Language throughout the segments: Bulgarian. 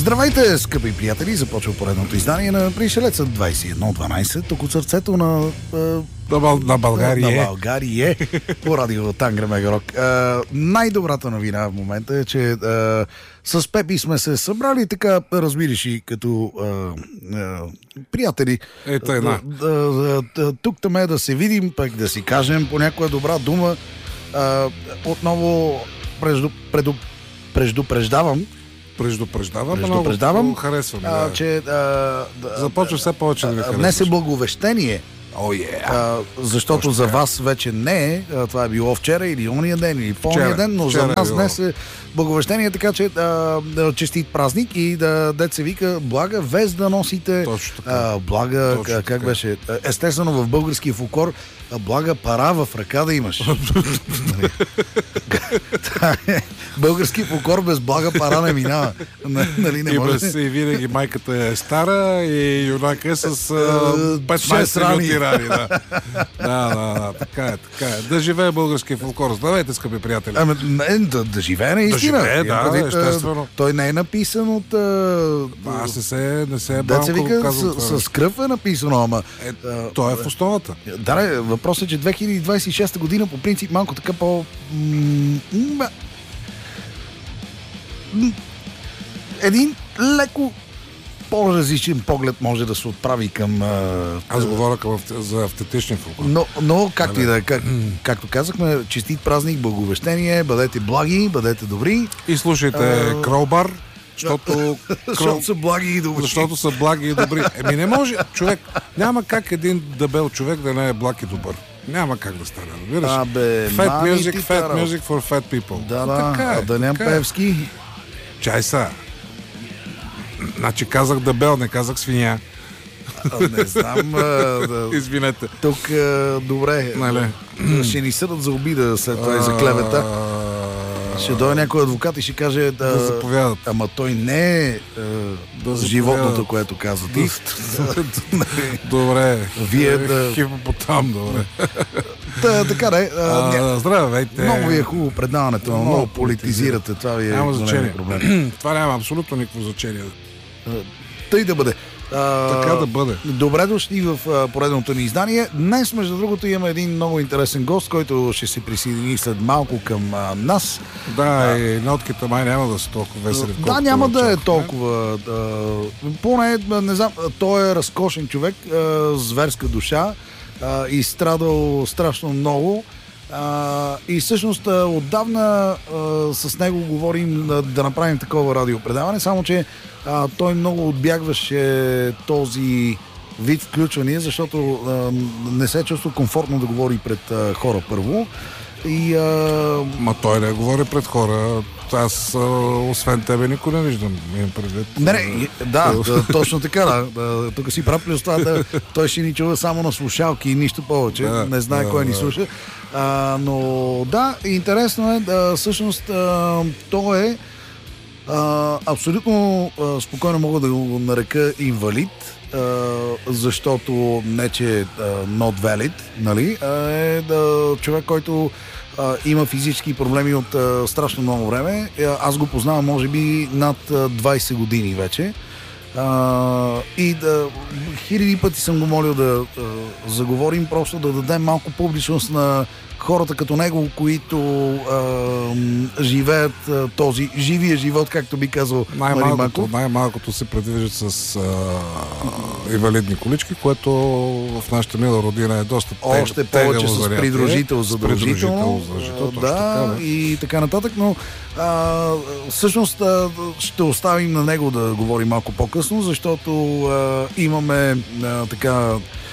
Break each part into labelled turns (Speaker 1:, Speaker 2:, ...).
Speaker 1: Здравейте, скъпи приятели! Започва поредното издание на Пришелеца 2112, тук от сърцето на
Speaker 2: България.
Speaker 1: На България по радио Тангра Мегарок. Най-добрата новина в момента е, че с Пепи сме се събрали така, разбираш, и като приятели.
Speaker 2: Ето една.
Speaker 1: Тук-там да се видим, пък да си кажем по някоя добра дума. Отново предупреждавам,
Speaker 2: много харесвам.
Speaker 1: Че
Speaker 2: започва все повече да ми харесваш.
Speaker 1: Днес е благовещение. Защото за вас вече не е. Това е било вчера или ония ден, или по-ония ден, но за нас днес е благовещение, така че честит празник и дет се вика блага вест да носите. Блага, как беше? Естествено в българския фолклор блага пара в ръка да имаш. Български фолклор без блага пара не минава. Нали, не може.
Speaker 2: И винаги майката е стара и юнака е с 15 минути рани. Да, така е. Да живее българския фолклор. Здравейте, скъпи приятели.
Speaker 1: Да живее наистина.
Speaker 2: Да живее, естествено.
Speaker 1: Той не е написан от...
Speaker 2: Аз не се е
Speaker 1: банко казвам. С кръв е написано, ама...
Speaker 2: Той е в основата.
Speaker 1: Да, въпросът е, че 2026 година по принцип малко така по... един леко по-различен поглед може да се отправи към...
Speaker 2: Аз говоря за автентичния фолклор.
Speaker 1: Но както и да е, както казахме, честит празник, благовещение, бъдете благи, бъдете добри.
Speaker 2: И слушайте Кролбар, защото
Speaker 1: са благи и добри.
Speaker 2: Защото са благи и добри. Не може, човек, няма как един дебел човек да не е благ и добър. Няма как да стане, разбираш? Fat music for fat people.
Speaker 1: Да нямам Певски.
Speaker 2: Чай са. Значи казах дебел, не казах свиня.
Speaker 1: Не знам.
Speaker 2: Извинете.
Speaker 1: Тук, добре.
Speaker 2: Нали?
Speaker 1: Ще ни съдат за обида след това и за клевета. Ще дойде някой адвокат и ще каже
Speaker 2: да заповядат.
Speaker 1: Ама той не е животното, което каза ти.
Speaker 2: Добре.
Speaker 1: Вие
Speaker 2: хипопотам, добре.
Speaker 1: Така да е.
Speaker 2: Здравейте.
Speaker 1: Много ви е хубаво предаването, но много политизирате. Това ви е голям проблем.
Speaker 2: Това няма абсолютно никакво значение.
Speaker 1: Тъй да бъде.
Speaker 2: Така да бъде.
Speaker 1: Добре дошли в поредното ни издание. Днес, между другото, имаме един много интересен гост, който ще се присъедини след малко към нас.
Speaker 2: Да, и нотките май няма да са толкова весели.
Speaker 1: Да, няма да е толкова. Поне, не знам, той е разкошен човек, зверска душа, изстрадал страшно много. И всъщност отдавна с него говорим да направим такова радиопредаване, само че той много отбягваше този вид включвания, защото не се чувства комфортно да говори пред хора първо.
Speaker 2: Ма той не говори пред хора. Аз, освен тебе, никой не виждам.
Speaker 1: Точно така. Тук си прав, плюс това, той ще ни чува само на слушалки и нищо повече. Не знае кой ни слуша. Но да, интересно е, всъщност той е абсолютно спокойно мога да го нарека инвалид, защото не че е not valid, нали? Е човек, който има физически проблеми от страшно много време. Аз го познавам може би над 20 години вече. И хиляди пъти съм го молил да заговорим, просто да дадем малко публичност на хората като него, които живеят този живия живот, както би казал Маримаков.
Speaker 2: Най-малкото се предвиждат с инвалидни колички, което в нашата мила родина е доста тегаво.
Speaker 1: Още повече с придружител задължително. Да, и така нататък, но всъщност ще оставим на него да говори малко по-късно, защото имаме така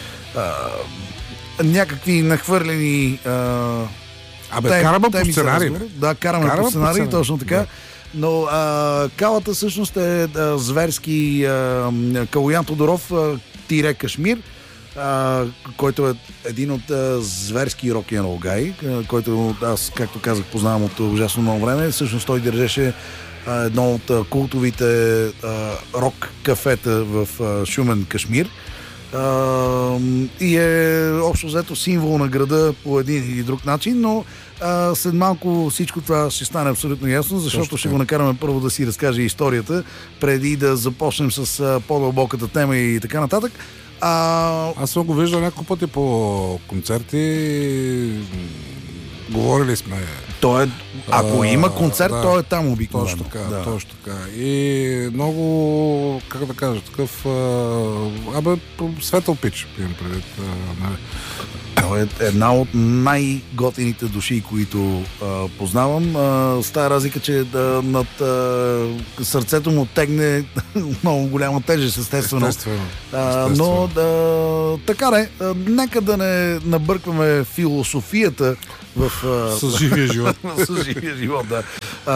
Speaker 1: някакви нахвърлени
Speaker 2: караме по сценарий.
Speaker 1: Да, караме по сценарий, точно така. Да. Но калата всъщност е зверски Калоян Тодоров тире Кашмир, който е един от зверски рок-н-рол гай, който аз, както казах, познавам от ужасно много време. Всъщност той държеше едно от култовите рок кафета в Шумен, Кашмир. И е общо взето символ на града по един или друг начин, но след малко всичко това ще стане абсолютно ясно, защото ще го накараме първо да си разкаже историята, преди да започнем с по-дълбоката тема и така нататък.
Speaker 2: Аз съм го виждал няколко пъти по концерти. Говорили сме.
Speaker 1: Ако има концерт, той е там обикновено.
Speaker 2: Точно така, точно така. И много, как да кажа, такъв светъл пич, имам предвид.
Speaker 1: Той е една от най-готините души, които познавам. С тази разлика, че над сърцето му тегне много голяма тежест, естествено. Но така не, нека да не набъркваме философията
Speaker 2: с живия живот.
Speaker 1: С живия живот, да.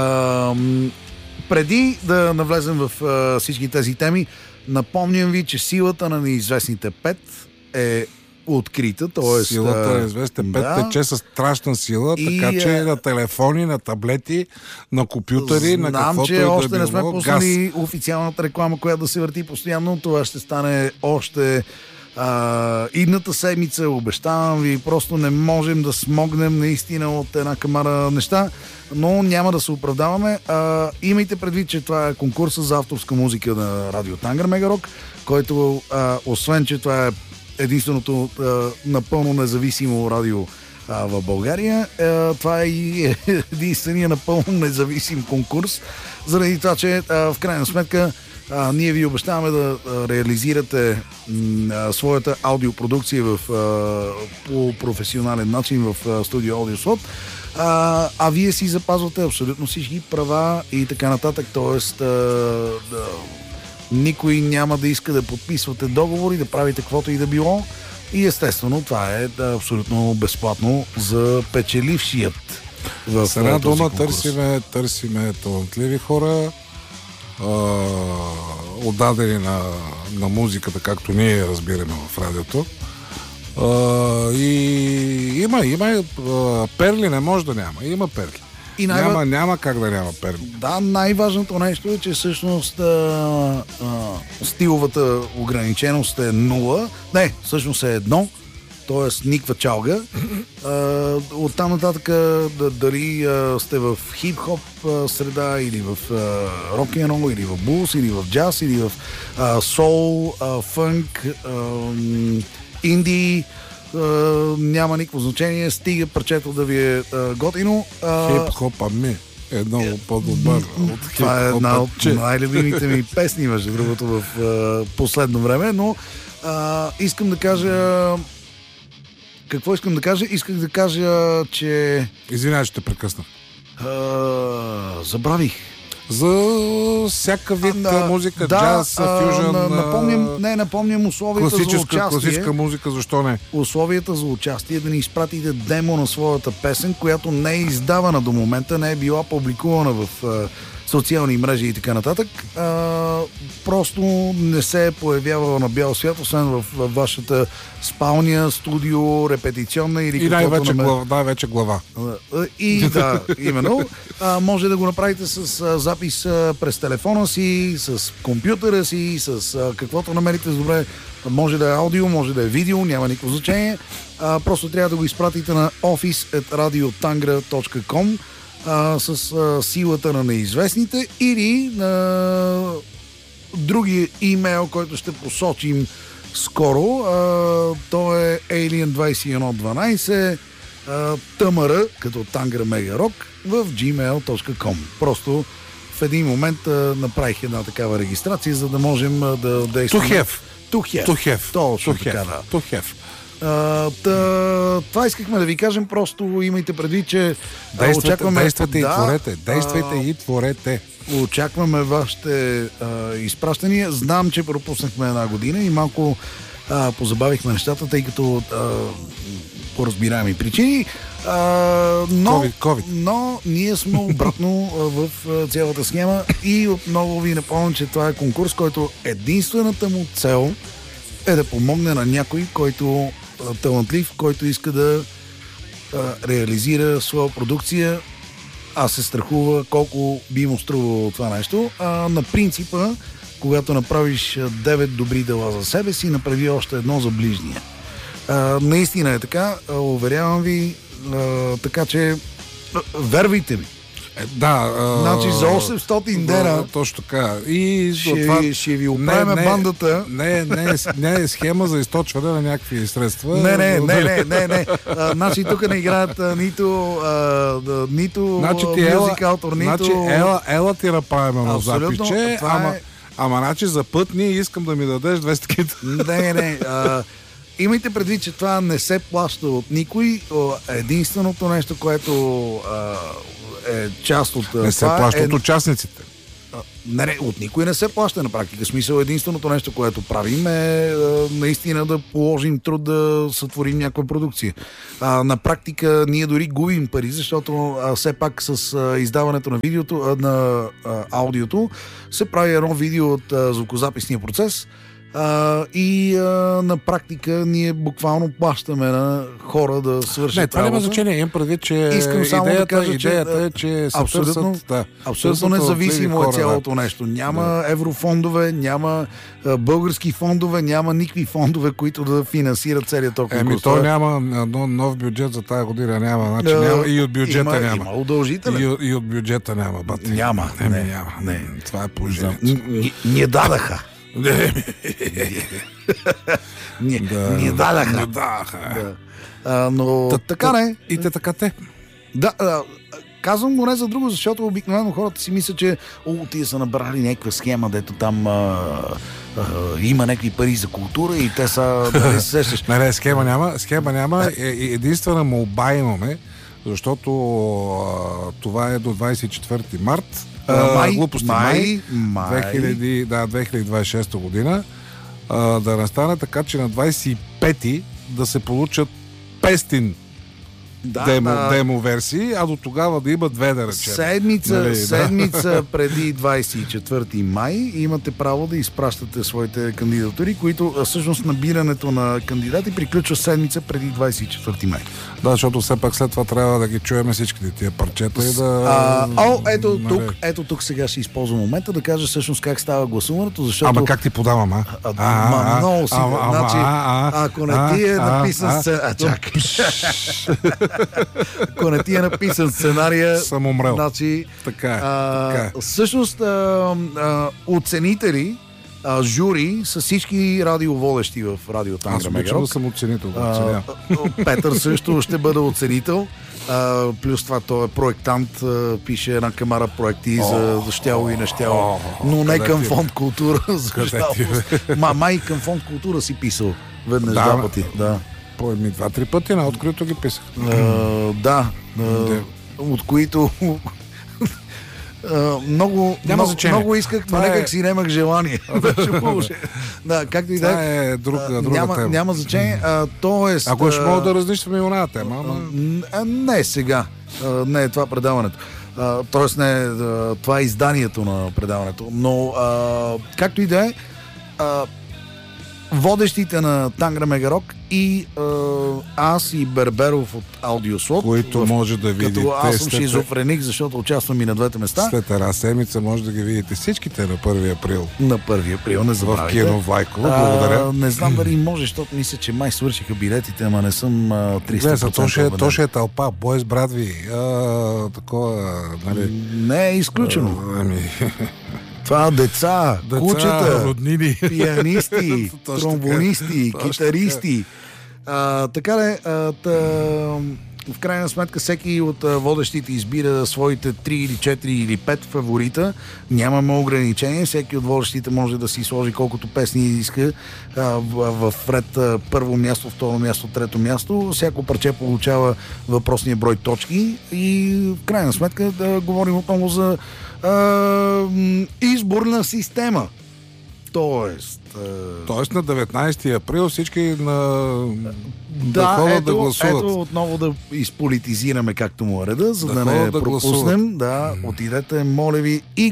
Speaker 1: Преди да навлезем в всички тези теми, напомням ви, че силата на неизвестните 5 е открита, т.е.
Speaker 2: Силата на неизвестните 5 тече с страшна сила, така че на телефони, на таблети, на компютъри, на каквото
Speaker 1: че още не сме пуснали официалната реклама, която да се върти постоянно. Това ще стане още идната седмица, обещавам ви, просто не можем да смогнем наистина от една камара неща, но няма да се оправдаваме. Имайте предвид, че това е конкурса за авторска музика на Радио Тангър Мегарок, който освен, че това е единственото напълно независимо радио в България, това е и единствения напълно независим конкурс, заради това, че в крайна сметка ние ви обещаваме да реализирате своята аудиопродукция по професионален начин в студио Audioslot, а вие си запазвате абсолютно всички права и така нататък, т.е. никой няма да иска да подписвате договори, да правите каквото и да било и естествено това е абсолютно безплатно за печелившият.
Speaker 2: С една дума търсиме талантливи хора, отдадени на музиката, както ние разбираме в радиото. И има перли, не може да няма. Има перли. И няма как да няма перли.
Speaker 1: Да, най-важното нещо е, че всъщност стиловата ограниченост е 0. Не, всъщност е 1. Т.е. никва чалга. Оттам нататък дали сте в хип-хоп среда, или в рок-н-рол, или в блуз, или в джаз, или в соул, фънк, инди, няма никакво значение, стига парчето да ви е готино.
Speaker 2: Хип-хопа ми е много по-добър от хип-хопа.
Speaker 1: Това е една от най-любимите ми песни, между другото, в последно време, но искам да кажа... Какво искам да кажа? Исках да кажа, че...
Speaker 2: Извинявай, че те прекъсна.
Speaker 1: Забравих.
Speaker 2: За всяка вид музика, джаз, фюжън...
Speaker 1: Напомням условията за участие.
Speaker 2: Класическа музика, защо не?
Speaker 1: Условията за участие да ни изпратите демо на своята песен, която не е издавана до момента, не е била публикувана в социални мрежи и така нататък. Просто не се е появявала на бял свят, освен в вашата спалня, студио, репетиционна или
Speaker 2: и най-вече глава.
Speaker 1: И да, именно. Може да го направите с запис през телефона си, с компютъра си, с каквото намерите добре. Може да е аудио, може да е видео, няма никакво значение. Просто трябва да го изпратите на office@radiotangra.com с силата на неизвестните или на другия имейл, който ще посочим скоро. То е alien2112 tmr, като Тангър Мегарок, в gmail.com. Просто в един момент направих една такава регистрация, за да можем да действаме. Точно така, да. Това искахме да ви кажем, просто имайте предвид, че
Speaker 2: действайте и творете.
Speaker 1: Очакваме вашите изпращания. Знам, че пропуснахме една година и малко позабавихме нещата, тъй като по разбираеми причини. Но ние сме обратно в цялата схема и отново ви напомням, че това е конкурс, който единствената му цел е да помогне на някой, който талантлив, който иска да реализира своя продукция аз се страхува колко би му струвало това нещо. На принципа, когато направиш 9 добри дела за себе си, направи още едно за ближния. Наистина е така, уверявам ви, така че вервайте ми.
Speaker 2: Да.
Speaker 1: Значи за 800 дена
Speaker 2: точно така. И
Speaker 1: ще ви оправим бандата.
Speaker 2: Не е схема за източване на някакви средства.
Speaker 1: Не. Значи тук не играят нито мюзик автор, нито...
Speaker 2: Значи ела ти направим едно запиче, ама значи за път ние искам да ми дадеш 200 кита.
Speaker 1: Не. Имайте предвид, че това не се плаща от никой. Единственото нещо, което е част от
Speaker 2: не се плаща от участниците.
Speaker 1: Не, от никой не се плаща на практика. Смисъл, единственото нещо, което правим е наистина да положим труд да сътворим някаква продукция. На практика ние дори губим пари, защото все пак с издаването на видеото, на аудиото се прави едно видео от звукозаписния процес. На практика ние буквално плащаме на хора да свършат работа.
Speaker 2: Това няма значение. Имам предвид, че идеята е, че се
Speaker 1: абсолютно независимо е цялото нещо. Няма еврофондове, няма български фондове, няма никакви фондове, които да финансират целият толкова.
Speaker 2: То няма нов бюджет за тази година. Няма. И от бюджета няма.
Speaker 1: Има удължителен.
Speaker 2: И от бюджета няма.
Speaker 1: Няма.
Speaker 2: Това е положението.
Speaker 1: Ние дадаха. Ние дадаха. Но така не.
Speaker 2: И те така те.
Speaker 1: Да, казвам го не за друго, защото обикновено хората си мислят, че тия са набрали някаква схема, дето там има някакви пари за култура и те са... да се сещаш.
Speaker 2: Не, схема няма. Единствена молба имаме, защото това е до 24 март. Май 2026 година да настане така, че на 25-ти да се получат 500 демо версии, а до тогава да има 2, да речем.
Speaker 1: Седмица преди 24 май имате право да изпращате своите кандидатури, които всъщност набирането на кандидати приключва седмица преди 24 май.
Speaker 2: Да, защото все пак след това трябва да ги чуем всичките тия парчета и да...
Speaker 1: Ето тук сега ще използвам момента да кажа всъщност как става гласуването, защото...
Speaker 2: Ама как ти подавам,
Speaker 1: много си. Ако не ти е написан чакай. Ако не ти е написан сценария,
Speaker 2: съм умрел.
Speaker 1: Значи,
Speaker 2: така.
Speaker 1: Всъщност, оценители, жури са всички радиоводещи в радио Тангра Мегарок.
Speaker 2: Аз съм оценител.
Speaker 1: Петър също ще бъде оценител. Плюс това той е проектант, пише една камара проекти за щяло и нещяло. Но не към фонд култура, за жалост. Май към фонд култура си писал веднъж два пъти. Да.
Speaker 2: По-едни 2-3 пъти на открито ги писах.
Speaker 1: От които много исках, но някак си нямах желание. Както и да
Speaker 2: е друга тема.
Speaker 1: Няма значение.
Speaker 2: Ако ще мога да разнищваме и оная тема.
Speaker 1: Не сега. Не е това предаването. Тоест не е това е изданието на предаването. Но както и да е, водещите на Тангра Мегарок и аз и Берберов от Аудиослот,
Speaker 2: които може да видите.
Speaker 1: Като аз съм шизофреник, защото участвам и на двете места.
Speaker 2: След една седмица може да ги видите всичките на 1 април.
Speaker 1: На 1 април, не забравяйте.
Speaker 2: В кино Влайково, благодаря.
Speaker 1: Не знам дали може, защото мисля, че май свършиха билетите, ама не съм 300%.
Speaker 2: То ще е тълпа, бойс брадви, такова, нали?
Speaker 1: Не е изключено. Това деца, кучета,
Speaker 2: роднини,
Speaker 1: пианисти, тромбонисти, китаристи. Така ли, в крайна сметка всеки от водещите избира своите 3 или 4 или 5 фаворита. Нямаме ограничения. Всеки от водещите може да си сложи колкото песни иска в ред първо място, второ място, трето място. Всяко парче получава въпросния брой точки и в крайна сметка да говорим отново за изборна система. Тоест
Speaker 2: на 19 април всички
Speaker 1: да гласуват. Ето отново да изполитизираме както му е реда, за да не пропуснем. Да, отидете, моля ви, и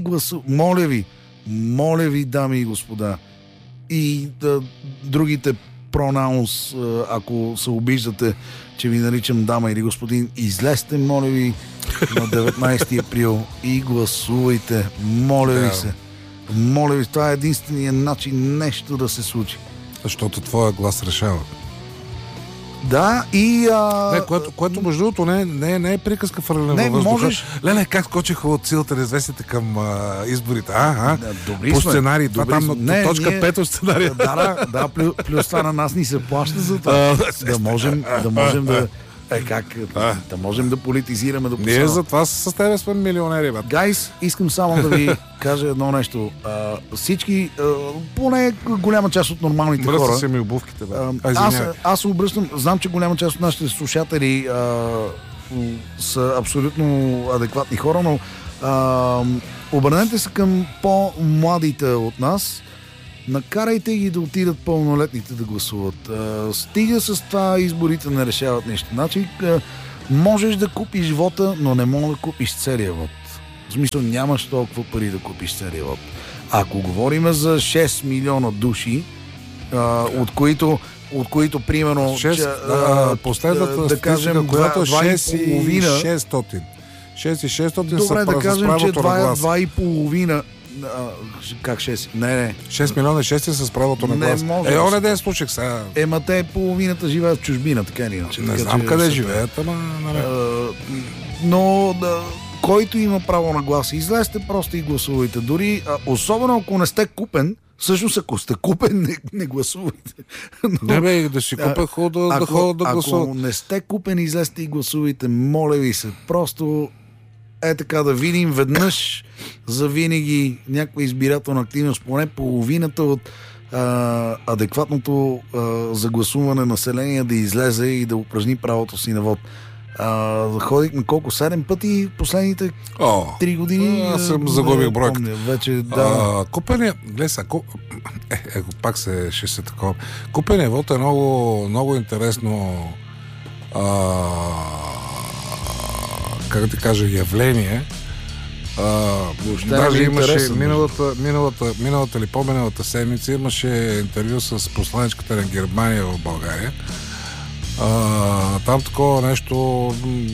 Speaker 1: моля ви, дами и господа, и другите пронаунс, ако се обиждате, че ви наричам дама или господин, излезте, моля ви, на 19 април и гласувайте. Моля ви се. Моля ви, това е единствения начин нещо да се случи.
Speaker 2: Защото твоя глас решава.
Speaker 1: Да, и...
Speaker 2: което между другото не е приказка фърлена във въздуха. Можеш... Леле, как скочиха от силата неизвестните към изборите.
Speaker 1: Добри
Speaker 2: по
Speaker 1: сме.
Speaker 2: сценарий. Това там на точка 5 от сценария.
Speaker 1: Да, плюс това на нас ни се плаща за това. Да можем да... Да можем да политизираме до
Speaker 2: Ние за това с тебе сме милионери, бе.
Speaker 1: Гайс, искам само да ви кажа едно нещо. Всички, поне голяма част от нормалните хора...
Speaker 2: Мръсна се ми обувките, бе.
Speaker 1: Аз се обръщам, знам, че голяма част от нашите слушатели са абсолютно адекватни хора, но обърнете се към по-младите от нас. Накарайте ги да отидат пълнолетните да гласуват. Стига с това изборите не решават нещо. Значи, можеш да купиш вота, но не можеш да купиш целия вод. В смисъл, нямаш толкова пари да купиш целия вод. Ако говорим за 6 милиона души, от които примерно
Speaker 2: последната
Speaker 1: да кажем,
Speaker 2: която е 6,600. 6,600
Speaker 1: добре, да кажем, че
Speaker 2: 2,5.
Speaker 1: Как 6? Не.
Speaker 2: 6 милиона 6 с правото на глас. Оне ден случих сега.
Speaker 1: Те половината живеят в чужбина, така или иначе.
Speaker 2: Не знам къде живеят, ама...
Speaker 1: Но който има право на глас, излезте просто и гласувайте. Дори, особено ако не сте купен, всъщност ако сте купен, не гласувайте.
Speaker 2: Не бе, да си купя да гласуват.
Speaker 1: Ако не сте купен, излезте и гласувайте. Моля ви се, просто... така да видим веднъж за винаги някаква избирателна активност, поне половината от адекватното загласуване население да излезе и да упражни правото си на вод. Ходихме колко? 7 пъти последните 3 години.
Speaker 2: Аз съм загубих бройката.
Speaker 1: Вече, да.
Speaker 2: Купения, гледай сега, пак ще се такова. Купения вод е много, много интересно как да кажа, явление. Даже имаше миналата или по-миналата седмица имаше интервю с посланичката на Германия в България. Там такова нещо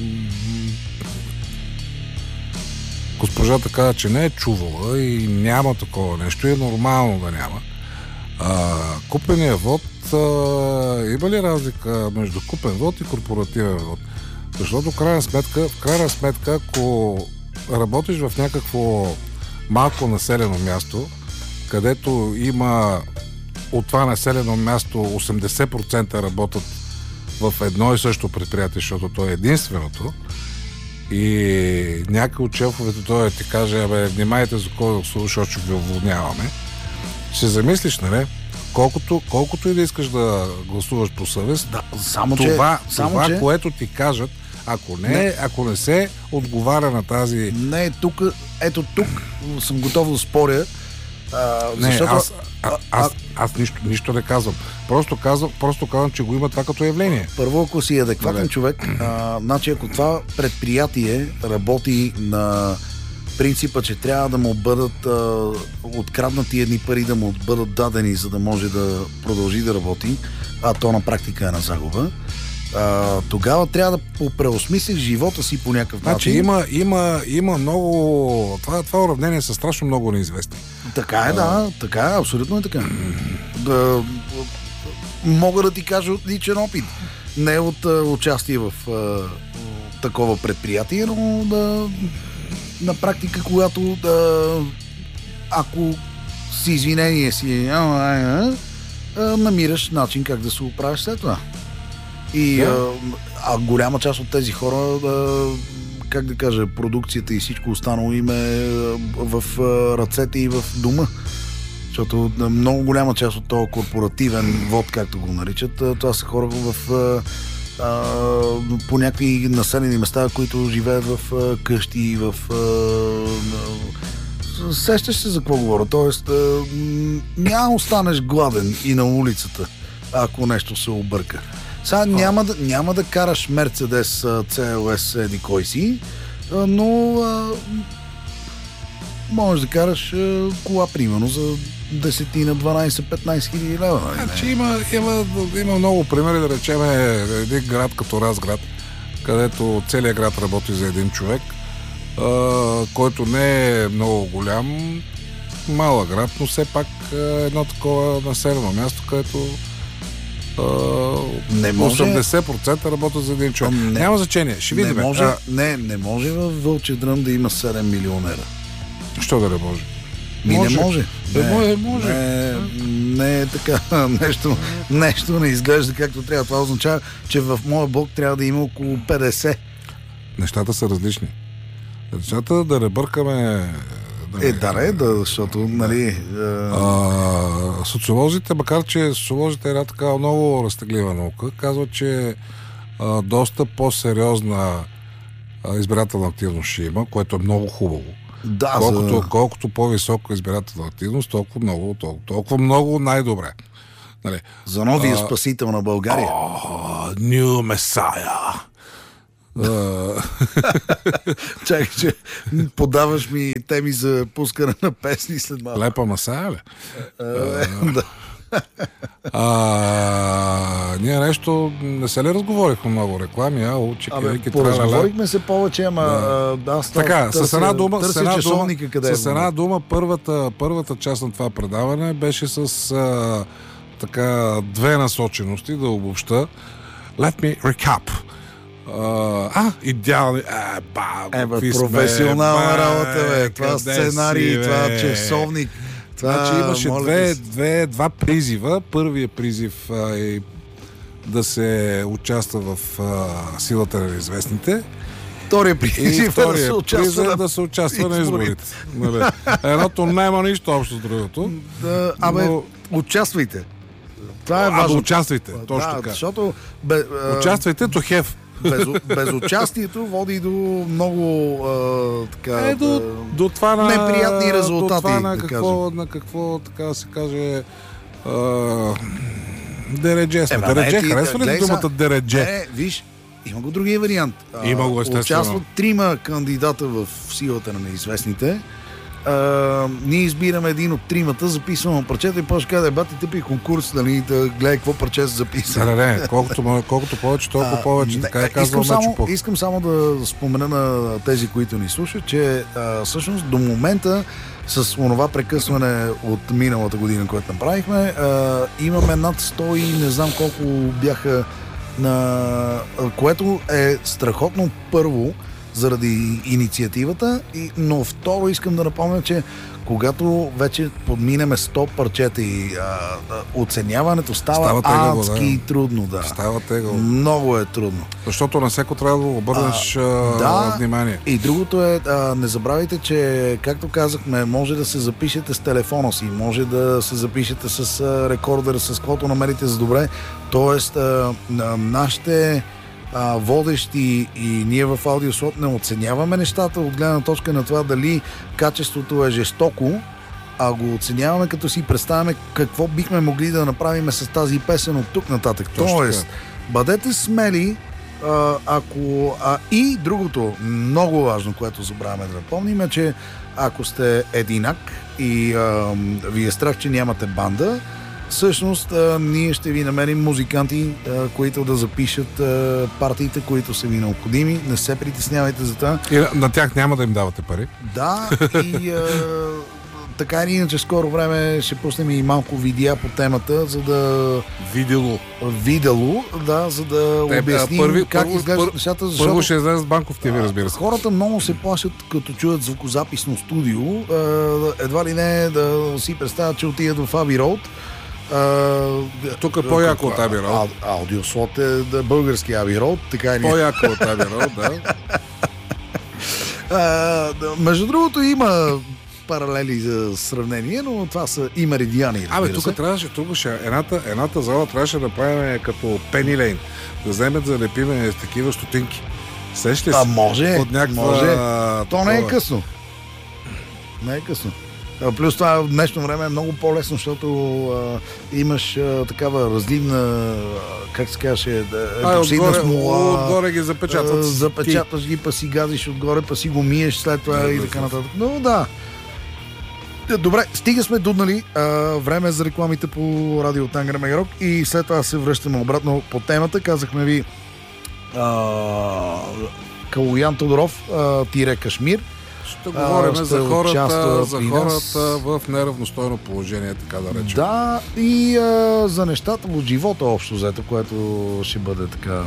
Speaker 2: госпожата каза, че не е чувала и няма такова нещо и е нормално да няма. Купения вод, има ли разлика между купен вод и корпоративен вод? Защото в крайна сметка, ако работиш в някакво малко населено място, където има от това населено място 80% работят в едно и също предприятие, защото то е единственото, и някой от шефовете той ти каже, внимайте за кой да слушаш, защото ще ви уволняваме, ще замислиш, нали? Колкото и да искаш да гласуваш по съвест, което ти кажат, ако не се отговаря на тази...
Speaker 1: тук съм готов да споря.
Speaker 2: Аз нищо не казвам. Просто казвам, че го има това като явление.
Speaker 1: Първо, ако си адекватен човек, значи ако това предприятие работи на принципа, че трябва да му бъдат откраднати едни пари, да му бъдат дадени, за да може да продължи да работи, а то на практика е на загуба, тогава трябва да преосмислиш живота си по някакъв начин.
Speaker 2: Има много... Това уравнение е със страшно много неизвестни.
Speaker 1: Така е, така е, абсолютно е така. Мога да ти кажа от личен опит. Не от участие в такова предприятие, но на практика, когато ако с извинение си намираш начин как да се оправиш след това. И голяма част от тези хора, как да кажа, продукцията и всичко останало им е в ръцете и в дома. Защото много голяма част от този корпоративен вод, както го наричат, това са хора по някакви населени места, които живеят в къщи, сещаш се за какво говоря. Тоест, няма останеш гладен и на улицата, ако нещо се обърка. Сега няма да караш Мерцедес CLS еди кой си, но можеш да караш кола, примерно, за 10-12-15 хиляди лева.
Speaker 2: Значи има много примери, да речем един град като Разград, където целият град работи за един човек, който не е много голям, малък град, но все пак едно такова населено място, където 80% работят за един човек. Няма значение, ще видим.
Speaker 1: Не може във Вълчи дръм да има 7 милионера.
Speaker 2: Що да не може?
Speaker 1: Не може.
Speaker 2: Може.
Speaker 1: Не е така. Нещо не изглежда както трябва. Това означава, че в моя блок трябва да има около 50.
Speaker 2: Нещата са различни. Нещата да не бъркаме...
Speaker 1: защото, нали...
Speaker 2: Социолозите, макар че социолозите е една така много разтеглива наука, казват, че доста по-сериозна избирателна активност ще има, което е много хубаво.
Speaker 1: Да,
Speaker 2: колкото по-висока избирателна активност, толкова много най-добре. Нали?
Speaker 1: За новия спасител на България.
Speaker 2: New Messiah.
Speaker 1: Чакай, че подаваш ми теми за пускане на песни след малко.
Speaker 2: Лепа Масая ли?
Speaker 1: Да.
Speaker 2: Ние нещо не се ли разговорихме много реклами,
Speaker 1: поразговорихме се повече, ама
Speaker 2: така, с една дума първата част на това предаване беше с две насочености, да обобща. Let me recap. Идеални.
Speaker 1: Професионална работа, това сценарий, това часовник.
Speaker 2: Значи имаше два призива. Първият призив е да се участва в силата на неизвестните.
Speaker 1: Вторият призив е
Speaker 2: да се участва на изборите. Едното няма нищо общо с другото.
Speaker 1: Участвайте. Това е важно.
Speaker 2: Участвайте, точно така.
Speaker 1: Защото
Speaker 2: участвайте to have.
Speaker 1: Безучастието води до много
Speaker 2: до това
Speaker 1: неприятни резултати.
Speaker 2: На какво така да се каже, дередже сме. Дередже, харесва ли думата дередже?
Speaker 1: Виж, има го другия вариант.
Speaker 2: Има го, естествено.
Speaker 1: Участват 3 кандидата в силата на неизвестните. Ние избираме един от 3-мата, записваме парчета и после казва, бати тъпи конкурс, нали, да гледай какво парче се записа.
Speaker 2: Не, колкото повече, толкова повече. Така е казвам Мачо.
Speaker 1: Искам само да спомена на тези, които ни слушат, че всъщност до момента с онова прекъсване от миналата година, което направихме, имаме над 100 и не знам колко бяха, което е страхотно първо, заради инициативата, но второ искам да напомня, че когато вече подминеме 100 парчета и оценяването става адски трудно. Да.
Speaker 2: Става тегаво.
Speaker 1: Много е трудно.
Speaker 2: Защото на всеко трябва да обърнеш внимание.
Speaker 1: И другото е, не забравяйте, че както казахме, може да се запишете с телефона си, може да се запишете с рекордер, с каквото намерите за добре. Тоест, нашите водещи и ние в Аудиослот не оценяваме нещата от гледна точка на това дали качеството е жестоко, а го оценяваме като си представяме какво бихме могли да направим с тази песен от тук нататък. Тоест, бъдете смели, и другото много важно, което забравяме да напомним, е, че ако сте единак и ви е страх, че нямате банда, всъщност ние ще ви намерим музиканти, които да запишат партиите, които са ви необходими. Не се притеснявайте за това.
Speaker 2: И на тях няма да им давате пари.
Speaker 1: Да, и така или иначе скоро време ще пуснем и малко видеа по темата, за да... Видео, да, за да обясним как изглеждат нещата.
Speaker 2: Първо ще излезе с банков TV, разбира се.
Speaker 1: Хората много се плашат, като чуят звукозаписно студио. Едва ли не да си представят, че отидат в Abbey Road.
Speaker 2: Тук е по-яко от Abbey Road.
Speaker 1: Аудиослот е български Abbey Road, така или...
Speaker 2: По-яко от Abbey Road,
Speaker 1: да. Между другото има паралели за сравнение, но това са и меридиани.
Speaker 2: Тук едната зала трябваше да правим като Пени Лейн. Да вземем да лепиме такива стотинки. Сещате се?
Speaker 1: Може.
Speaker 2: Може.
Speaker 1: То не е късно. Не е късно. Плюс това в днешно време е много по-лесно, защото имаш такава разливна, как се казваше, епоксидна смола.
Speaker 2: Отгоре ги запечатват.
Speaker 1: Запечатваш ги, па си газиш отгоре, па си го миеш след това и така нататък. Но да. Добре, стига сме дуднали. Време за рекламите по радио Тангра Мегрок и след това се връщаме обратно по темата. Казахме ви Калоян Тодоров тире Кашмир.
Speaker 2: Ще говорим за хората в неравностойно положение, така да речем.
Speaker 1: Да, и за нещата от живота общо взето, което ще бъде така.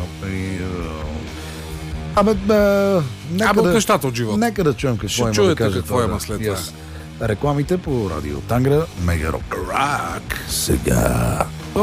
Speaker 2: От нещата от живота.
Speaker 1: Нека да чуем какво има да каже.
Speaker 2: Какво има след това.
Speaker 1: Рекламите по Радио Тангра, Мега Рок. Сега.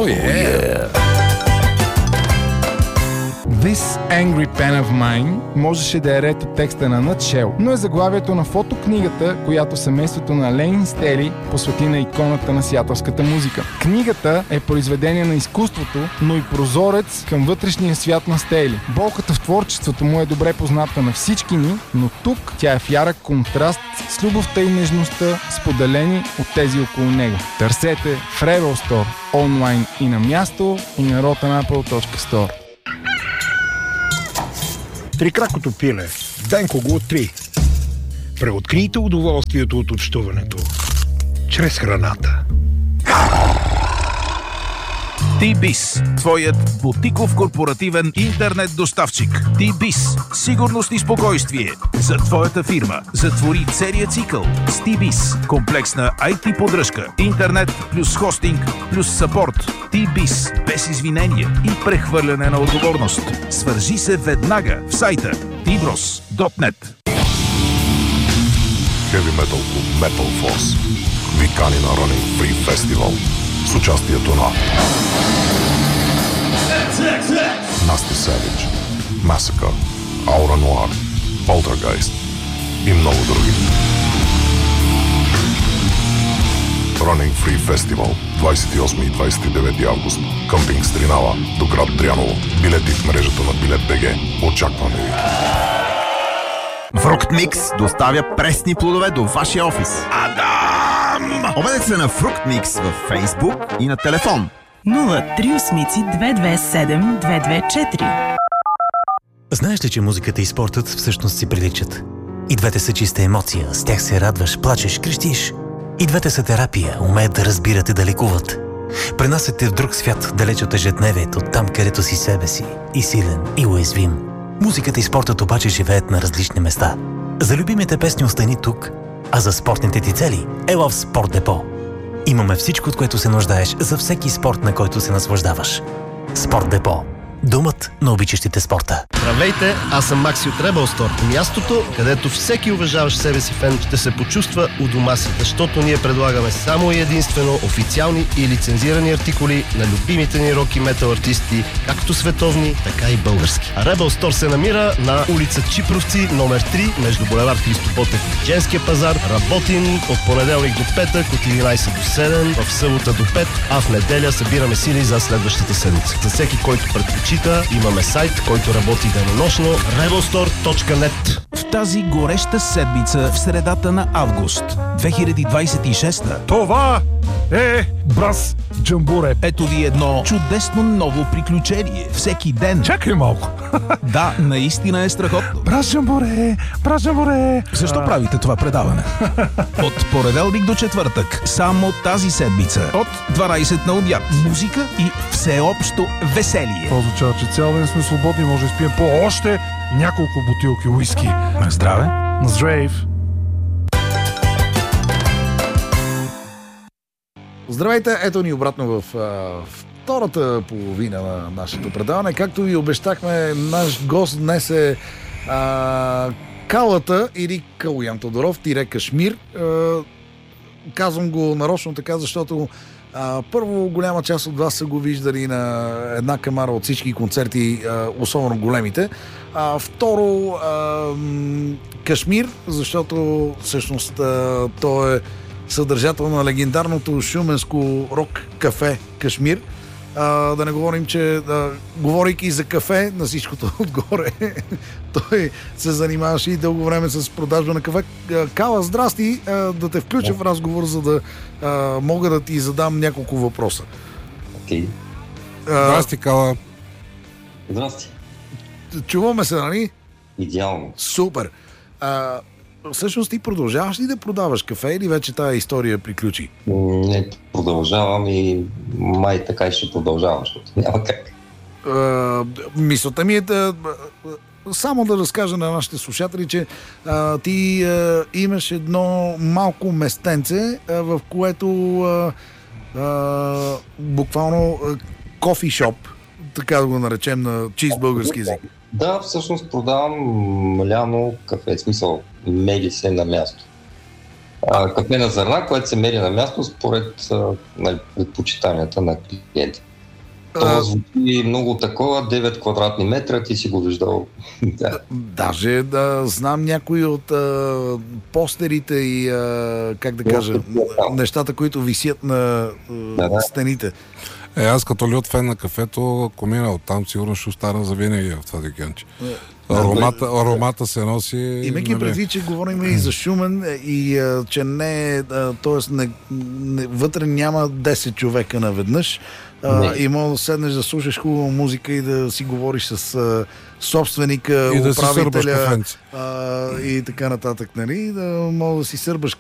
Speaker 3: This Angry Pen of Mine можеше да е ред от текста на Nutshell, но е заглавието на фотокнигата, която семейството на Ленин Стели посвети на иконата на сиатълската музика. Книгата е произведение на изкуството, но и прозорец към вътрешния свят на Стели. Болката в творчеството му е добре позната на всички ни, но тук тя е в ярък контраст с любовта и нежността, споделени от тези около него. Търсете в Rebel Store, онлайн и на място, и на rotanapple.store.
Speaker 4: Трикракото пиле. Денко го откри. Преоткрийте удоволствието от общуването чрез храната.
Speaker 5: T-Biz, твоят бутиков корпоративен интернет доставчик. T-Biz, сигурност и спокойствие за твоята фирма. Затвори целия цикъл с T-Biz. Комплексна IT поддръжка, интернет плюс хостинг плюс съпорт. T-Biz, без извинение и прехвърляне на отговорност. Свържи се веднага в сайта tbros.net.
Speaker 6: Heavy Metal Club Metal Force ви кани на Running Free Festival с участието на Nasty Savage, Massacre, Aura Noir, Poltergeist и много други. Running Free Festival 28 и 29 август. Къмпинг Стринава до град Дряново. Билети в мрежата на Билет.бг. Очакваме ви.
Speaker 7: Фруктмикс доставя пресни плодове до вашия офис. Адам! Обадете се на Фруктмикс във Facebook и на телефон
Speaker 8: 038-227-224.
Speaker 9: Знаеш ли, че музиката и спортът всъщност си приличат? И двете са чиста емоция, с тях се радваш, плачеш, крещиш. И двете са терапия, умеят да разбират и да лекуват. Пренасят те в друг свят, далеч от ежедневието, там където си себе си, и силен, и уязвим. Музиката и спортът обаче живеят на различни места. За любимите песни остани тук, а за спортните ти цели ела в Спорт Депо. Имаме всичко, от което се нуждаеш за всеки спорт, на който се наслаждаваш. Спорт Депо. Домът на обичащите спорта.
Speaker 10: Здравейте, аз съм Макси от Rebel Store. Мястото, където всеки уважаващ себе си фен ще се почувства у дома си, защото ние предлагаме само и единствено официални и лицензирани артикули на любимите ни рок и метал артисти, както световни, така и български. Rebel Store се намира на улица Чипровци, номер 3, между булевард Христо Ботев и Женския пазар. Работим от понеделник до петък, от 11 до 7, в събота до 5, а в неделя събираме сили за следващата седмица. За всеки, който предпочита, имаме сайт, който работи денонощно rebelstore.net.
Speaker 5: В тази гореща седмица в средата на август 2026.
Speaker 4: Това е Брас Джамбуре.
Speaker 5: Ето ви едно чудесно ново приключение. Всеки ден.
Speaker 4: Чакай малко.
Speaker 5: Да, наистина е страхотно.
Speaker 4: Брас Джамбуре, Брас Джамбуре.
Speaker 5: Защо правите това предаване? От понеделник до четвъртък, само тази седмица, от 12 на обяд. Музика и всеобщо веселие.
Speaker 4: Това означава, че цял ден сме свободни, може да спием по още няколко бутилки уиски.
Speaker 5: На здраве.
Speaker 4: На здрав.
Speaker 1: Здравейте, ето ни обратно в втората половина на нашето предаване. Както ви обещахме, наш гост днес е Калата или Калоян Тодоров, тире Кашмир. Казвам го нарочно така, защото първо, голяма част от вас са го виждали на една камара от всички концерти, особено големите. Второ, Кашмир, защото всъщност той е съдържател на легендарното шуменско рок кафе Кашмир. Да не говорим, че говорейки за кафе, на всичкото отгоре, той се занимаваше и дълго време с продажба на кафе. Кала, здрасти, да те включа в разговор, за да мога да ти задам няколко въпроса.
Speaker 11: Окей.
Speaker 2: Здрасти, Кала.
Speaker 11: Здрасти.
Speaker 1: Чуваме се, нали?
Speaker 11: Идеално.
Speaker 1: Супер. Всъщност ти продължаваш ли да продаваш кафе или вече тая история приключи?
Speaker 11: Не, продължавам и май така и ще продължавам, защото няма как.
Speaker 1: Мисълта ми е само да разкажа на нашите слушатели, че ти имаш едно малко местенце, в което буквално кофи-шоп, така да го наречем на чист български език.
Speaker 11: Да, всъщност продавам ляно кафе, в смисъл мери се на място. Кафе на зърна, което се мери на място според предпочитанията на клиенти. Това звучи много такова, 9 квадратни метра, ти си го виждал.
Speaker 1: Даже да знам някои от постерите и, как да кажа, нещата, които висят на стените.
Speaker 2: Аз като лют фен на кафето, ако мина оттам, сигурно ще остана завинаги в това диканче. Аромата се носи...
Speaker 1: Имайки предвид, че говорим и за шумен и че вътре няма 10 човека наведнъж, и мога да седнеш да слушаш хубава музика и да си говориш с собственика,
Speaker 2: и
Speaker 1: управителя
Speaker 2: да
Speaker 1: и така нататък, нали? Да мога да си сърбаш